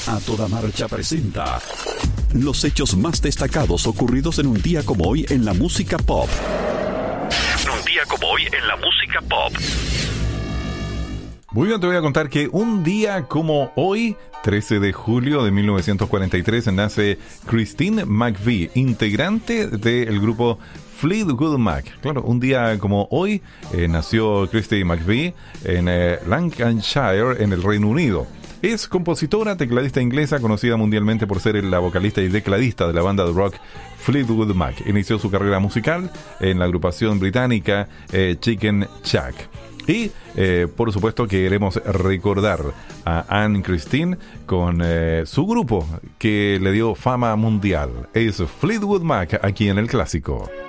A Toda Marcha presenta los hechos más destacados ocurridos en un día como hoy en la música pop. Un día como hoy en la música pop. Muy bien, te voy a contar que un día como hoy, 13 de julio de 1943, nace Christine McVie, integrante del grupo Fleetwood Mac. Claro, un día como hoy nació Christine McVie en Lancashire, en el Reino Unido. Es compositora, tecladista inglesa, conocida mundialmente por ser la vocalista y tecladista de la banda de rock Fleetwood Mac. Inició su carrera musical en la agrupación británica Chicken Shack. Y, por supuesto, queremos recordar a Anne Christine con su grupo que le dio fama mundial. Es Fleetwood Mac aquí en El Clásico.